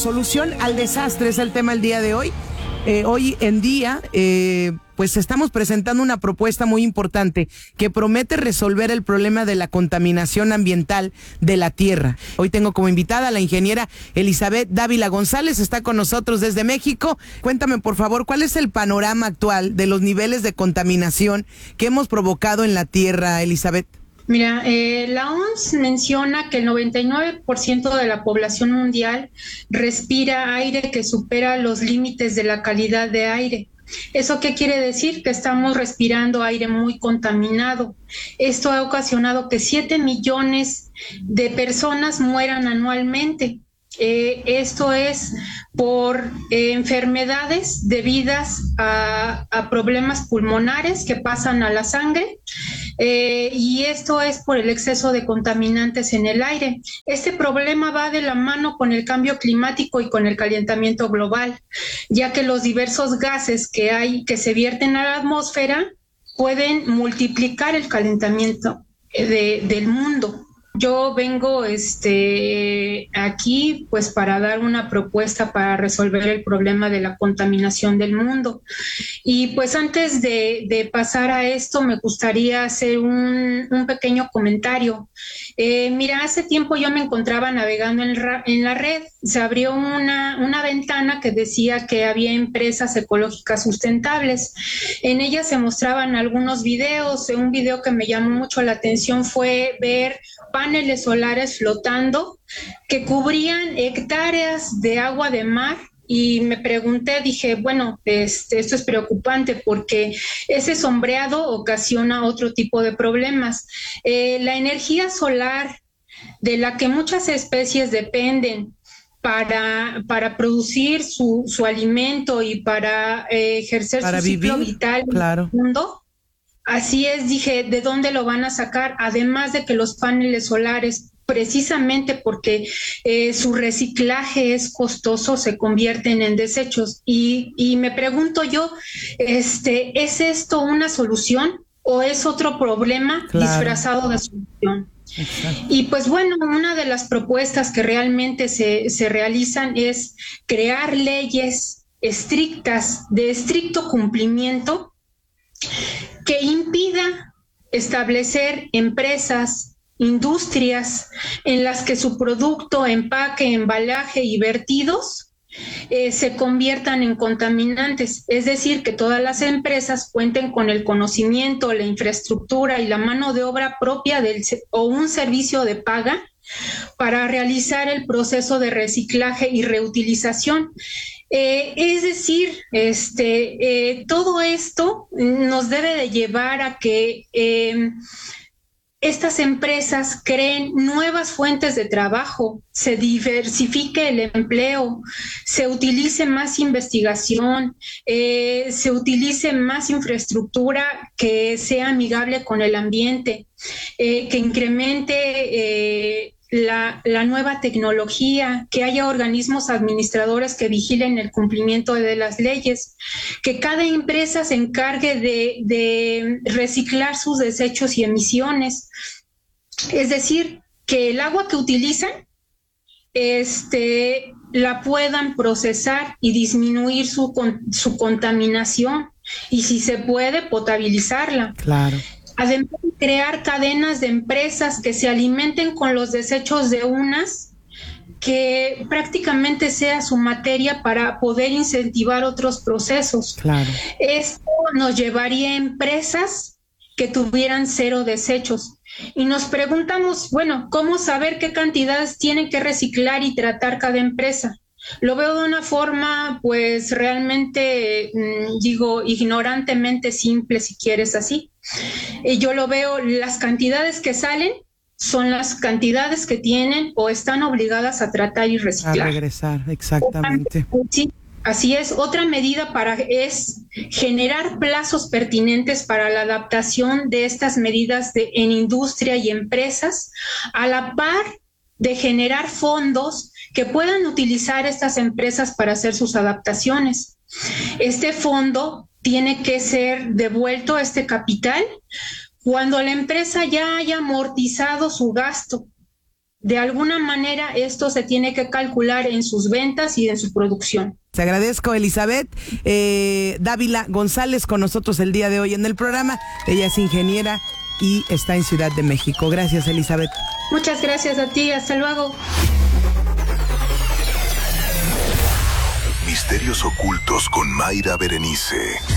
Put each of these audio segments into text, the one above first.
Solución al desastre es el tema el día de hoy. Hoy en día, pues estamos presentando una propuesta muy importante que promete resolver el problema de la contaminación ambiental de la tierra. Hoy tengo como invitada a la ingeniera Elizabeth Dávila González, está con nosotros desde México. Cuéntame, por favor, ¿cuál es el panorama actual de los niveles de contaminación que hemos provocado en la tierra, Elizabeth? Mira, la OMS menciona que el 99% de la población mundial respira aire que supera los límites de la calidad de aire. ¿Eso qué quiere decir? Que estamos respirando aire muy contaminado. Esto ha ocasionado que 7 millones de personas mueran anualmente. Esto es por enfermedades debidas a problemas pulmonares que pasan a la sangre. Y esto es por el exceso de contaminantes en el aire. Este problema va de la mano con el cambio climático y con el calentamiento global, ya que los diversos gases que se vierten a la atmósfera pueden multiplicar el calentamiento del mundo. Yo vengo aquí pues para dar una propuesta para resolver el problema de la contaminación del mundo. Y pues antes de pasar a esto me gustaría hacer un pequeño comentario. Mira, hace tiempo yo me encontraba navegando en la red. Se abrió una ventana que decía que había empresas ecológicas sustentables. En ella se mostraban algunos videos. Un video que me llamó mucho la atención fue ver paneles solares flotando que cubrían hectáreas de agua de mar. Y me pregunté, dije, bueno, esto es preocupante porque ese sombreado ocasiona otro tipo de problemas. La energía solar de la que muchas especies dependen para producir su alimento y para ejercer su ciclo vital en el mundo. Así es, dije, ¿de dónde lo van a sacar? Además de que los paneles solares, precisamente porque su reciclaje es costoso, se convierten en desechos. Y me pregunto yo, ¿es esto una solución o es otro problema disfrazado de solución? Exacto. Y pues bueno, una de las propuestas que realmente se realizan es crear leyes estrictas, de estricto cumplimiento, que impida establecer empresas, industrias en las que su producto, empaque, embalaje y vertidos se conviertan en contaminantes. Es decir, que todas las empresas cuenten con el conocimiento, la infraestructura y la mano de obra propia o un servicio de paga para realizar el proceso de reciclaje y reutilización. Es decir, todo esto nos debe de llevar a que estas empresas creen nuevas fuentes de trabajo, se diversifique el empleo, se utilice más investigación, se utilice más infraestructura que sea amigable con el ambiente, que incremente la nueva tecnología, que haya organismos administradores que vigilen el cumplimiento de las leyes, que cada empresa se encargue de reciclar sus desechos y emisiones. Es decir, que el agua que utilizan la puedan procesar y disminuir su contaminación y, si se puede, potabilizarla. Claro. Además, crear cadenas de empresas que se alimenten con los desechos de unas, que prácticamente sea su materia para poder incentivar otros procesos. Claro. Esto nos llevaría a empresas que tuvieran cero desechos. Y nos preguntamos, bueno, ¿cómo saber qué cantidades tienen que reciclar y tratar cada empresa? Lo veo de una forma, pues realmente, ignorantemente simple, si quieres así. Yo lo veo, las cantidades que salen son las cantidades que tienen o están obligadas a tratar y reciclar. A regresar, exactamente. Sí, así es. Otra medida es generar plazos pertinentes para la adaptación de estas medidas en industria y empresas, a la par de generar fondos que puedan utilizar estas empresas para hacer sus adaptaciones. Este fondo tiene que ser devuelto, este capital, cuando la empresa ya haya amortizado su gasto. de alguna manera esto se tiene que calcular en sus ventas y en su producción. Te agradezco, Elizabeth Dávila González, con nosotros el día de hoy en el programa. Ella es ingeniera y está en Ciudad de México. Gracias, Elizabeth. Muchas gracias a ti, hasta luego. Misterios ocultos con Mayra Berenice.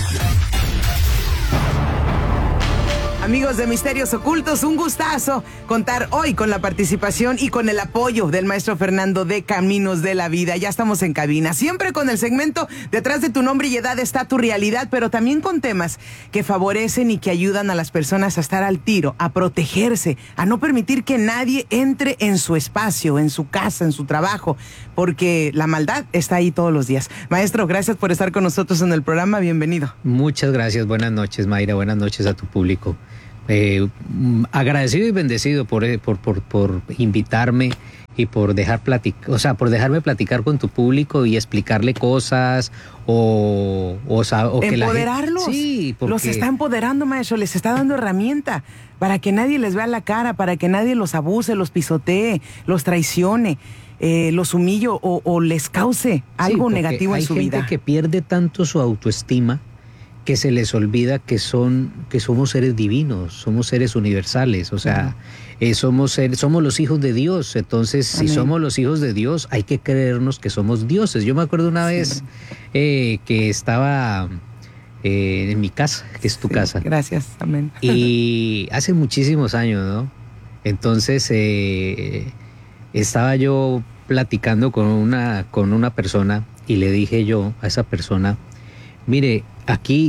Amigos de Misterios Ocultos, un gustazo contar hoy con la participación y con el apoyo del maestro Fernando de Caminos de la Vida. Ya estamos en cabina, siempre con el segmento Detrás de tu nombre y edad está tu realidad, pero también con temas que favorecen y que ayudan a las personas a estar al tiro, a protegerse, a no permitir que nadie entre en su espacio, en su casa, en su trabajo, porque la maldad está ahí todos los días. Maestro, gracias por estar con nosotros en el programa, bienvenido. Muchas gracias, buenas noches, Mayra, buenas noches a tu público. Agradecido y bendecido por invitarme y por dejarme platicar con tu público y explicarle cosas o que empoderarlos. Sí, porque los está empoderando, maestro, les está dando herramienta para que nadie les vea la cara, para que nadie los abuse, los pisotee, los traicione, los humille o les cause algo negativo en su vida. Hay gente que pierde tanto su autoestima que se les olvida que somos seres divinos, somos seres universales, o sea, somos los hijos de Dios. Entonces, amén. Si somos los hijos de Dios, hay que creernos que somos dioses. Yo me acuerdo una vez que estaba en mi casa, que es tu casa. Gracias, amén. Y hace muchísimos años, ¿no? Entonces, estaba yo platicando con una persona y le dije yo a esa persona, mire, aquí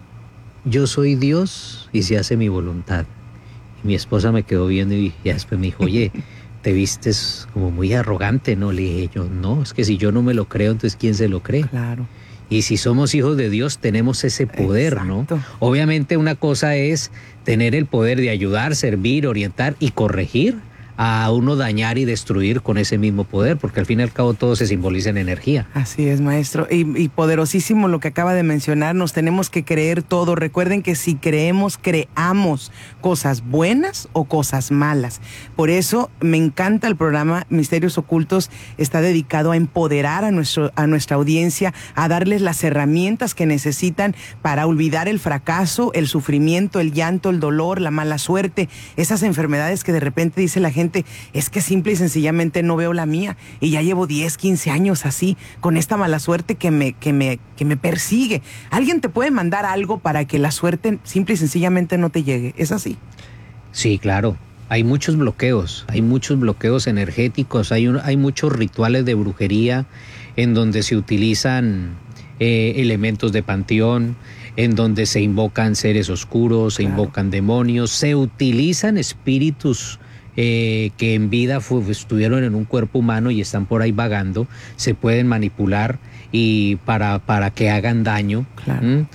yo soy Dios y se hace mi voluntad. Y mi esposa me quedó viendo y ya después me dijo, oye, te vistes como muy arrogante, ¿no? Le dije yo, no, es que si yo no me lo creo, entonces ¿quién se lo cree? Claro. Y si somos hijos de Dios, tenemos ese poder, exacto, ¿no? Obviamente una cosa es tener el poder de ayudar, servir, orientar y corregir, a uno dañar y destruir con ese mismo poder, porque al fin y al cabo todo se simboliza en energía. Así es, maestro, y poderosísimo lo que acaba de mencionar. Nos tenemos que creer todo. Recuerden que si creemos, creamos cosas buenas o cosas malas. Por eso me encanta el programa Misterios Ocultos. Está dedicado a empoderar a nuestra audiencia, a darles las herramientas que necesitan para olvidar el fracaso, el sufrimiento, el llanto, el dolor, la mala suerte, esas enfermedades que de repente dice la gente, es que simple y sencillamente no veo la mía y ya llevo 10, 15 años así, con esta mala suerte que me persigue. ¿Alguien te puede mandar algo para que la suerte simple y sencillamente no te llegue? ¿Es así? Sí, claro. Hay muchos bloqueos energéticos, hay muchos rituales de brujería en donde se utilizan elementos de panteón, en donde se invocan seres oscuros, se invocan demonios, se utilizan espíritus que en vida estuvieron en un cuerpo humano y están por ahí vagando, se pueden manipular y para que hagan daño. Claro.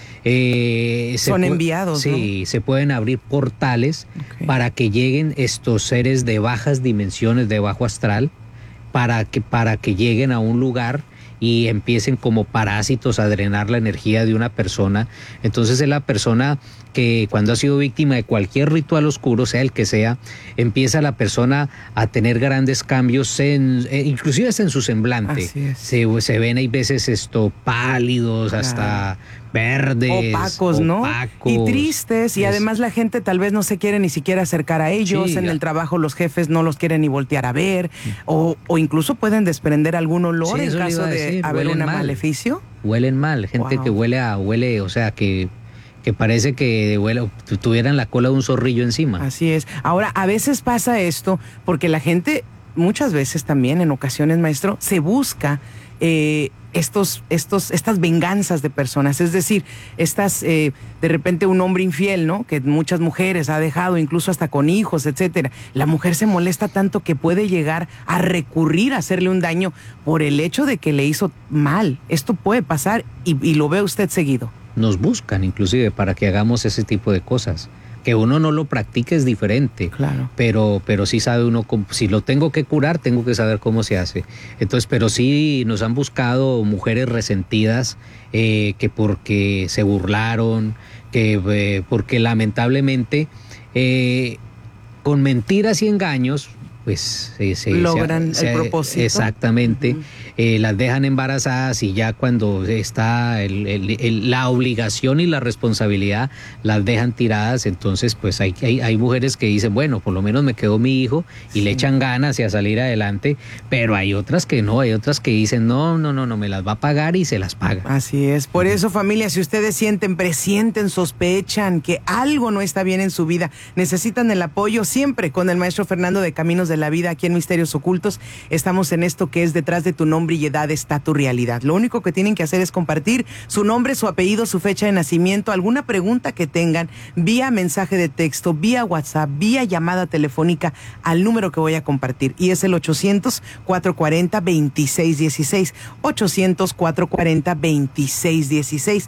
Son enviados, sí, ¿no? Se pueden abrir portales para que lleguen estos seres de bajas dimensiones, de bajo astral, para que lleguen a un lugar y empiecen como parásitos a drenar la energía de una persona. Entonces es la persona que cuando ha sido víctima de cualquier ritual oscuro, sea el que sea, empieza la persona a tener grandes cambios, inclusive hasta en su semblante. Se ven, hay veces pálidos, claro, hasta verdes, opacos, ¿no? Y tristes, y además la gente tal vez no se quiere ni siquiera acercar a ellos. Sí, en el trabajo los jefes no los quieren ni voltear a ver, o incluso pueden desprender algún olor en caso de haber un maleficio. Huelen mal, gente que huele, o sea, que parece que tuvieran la cola de un zorrillo encima. Así es. Ahora, a veces pasa esto porque la gente, muchas veces también, en ocasiones, maestro, se busca estas venganzas de personas, es decir, de repente un hombre infiel, ¿no? Que muchas mujeres ha dejado, incluso hasta con hijos, etcétera. La mujer se molesta tanto que puede llegar a recurrir a hacerle un daño por el hecho de que le hizo mal. Esto puede pasar y lo ve usted seguido. Nos buscan inclusive para que hagamos ese tipo de cosas. Que uno no lo practique es diferente, claro, pero sí sabe uno, si lo tengo que curar, tengo que saber cómo se hace. Entonces, pero sí nos han buscado mujeres resentidas, que porque se burlaron, que porque lamentablemente con mentiras y engaños pues logran el propósito. Exactamente. Las dejan embarazadas y ya cuando está la obligación y la responsabilidad las dejan tiradas. Entonces pues hay mujeres que dicen, bueno, por lo menos me quedó mi hijo y le echan ganas y a salir adelante, pero hay otras que no, hay otras que dicen no, me las va a pagar y se las paga. Así es. Por eso, familia, si ustedes presienten, sospechan que algo no está bien en su vida, necesitan el apoyo, siempre con el maestro Fernando de Caminos de la Vida aquí en Misterios Ocultos. Estamos en esto que es detrás de tu nombre y edad está tu realidad. Lo único que tienen que hacer es compartir su nombre, su apellido, su fecha de nacimiento, alguna pregunta que tengan vía mensaje de texto, vía WhatsApp, vía llamada telefónica al número que voy a compartir, y es el 800-440-2616, 800-440-2616,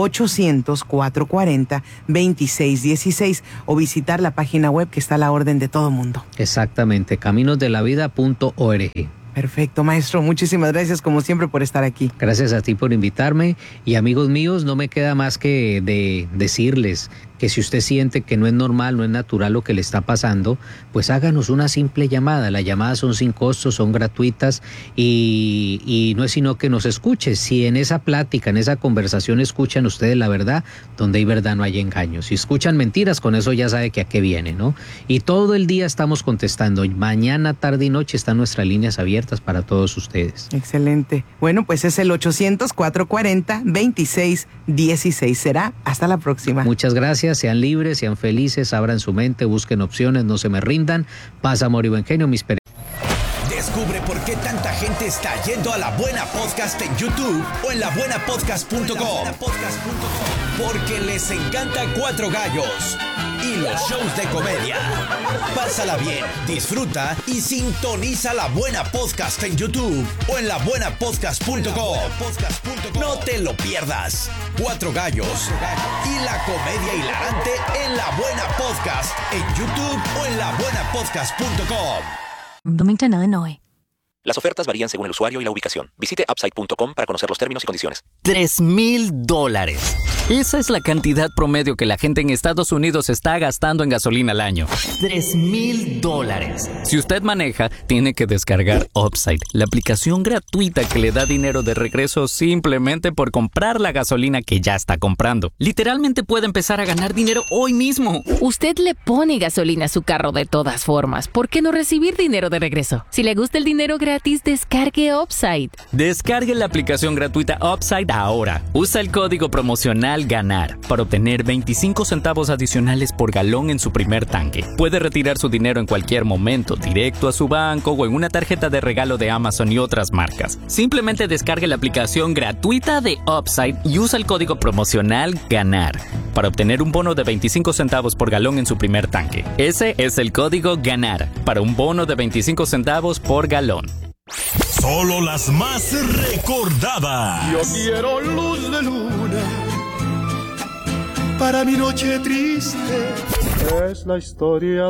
800-440-2616, o visitar la página web que está a la orden de todo mundo. Exactamente, caminosdelavida.org. Perfecto, maestro. Muchísimas gracias, como siempre, por estar aquí. Gracias a ti por invitarme. Y amigos míos, no me queda más que de decirles que si usted siente que no es normal, no es natural lo que le está pasando, pues háganos una simple llamada. Las llamadas son sin costo, son gratuitas y no es sino que nos escuche. Si en esa plática, en esa conversación escuchan ustedes la verdad, donde hay verdad no hay engaño. Si escuchan mentiras, con eso ya sabe que a qué viene, ¿no? Y todo el día estamos contestando. Mañana, tarde y noche están nuestras líneas abiertas para todos ustedes. Excelente. Bueno, pues es el 800-440-2616. Será hasta la próxima. Muchas gracias. Sean libres, sean felices, abran su mente, busquen opciones, no se me rindan. Paz, amor y buen genio, mis Descubre por qué tanta gente está yendo a La Buena Podcast en YouTube o en labuenapodcast.com. Porque les encanta Cuatro Gallos y los shows de comedia. Pásala bien, disfruta y sintoniza La Buena Podcast en YouTube o en labuenapodcast.com. No te lo pierdas. Cuatro Gallos y la comedia hilarante en La Buena Podcast en YouTube o en labuenapodcast.com. Bloomington, Illinois. Las ofertas varían según el usuario y la ubicación. Visite upside.com para conocer los términos y condiciones. $3,000. Esa es la cantidad promedio que la gente en Estados Unidos está gastando en gasolina al año. $3,000. Si usted maneja, tiene que descargar Upside, la aplicación gratuita que le da dinero de regreso simplemente por comprar la gasolina que ya está comprando. Literalmente puede empezar a ganar dinero hoy mismo. Usted le pone gasolina a su carro de todas formas. ¿Por qué no recibir dinero de regreso? Si le gusta el dinero gratis, descargue Upside. Descargue la aplicación gratuita Upside ahora. Usa el código promocional GANAR para obtener 25 centavos adicionales por galón en su primer tanque. Puede retirar su dinero en cualquier momento, directo a su banco o en una tarjeta de regalo de Amazon y otras marcas. Simplemente descargue la aplicación gratuita de Upside y usa el código promocional GANAR para obtener un bono de 25 centavos por galón en su primer tanque. Ese es el código GANAR para un bono de 25 centavos por galón. Solo las más recordadas. Yo quiero luz de luna para mi noche triste. Es la historia